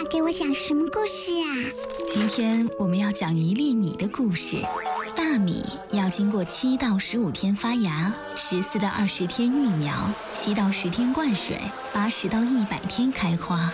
给我讲什么故事啊？ 今天我们要讲一粒米的故事。大米要经过7到15天发芽，14到20天育苗，7到10天灌水，80到100天开花。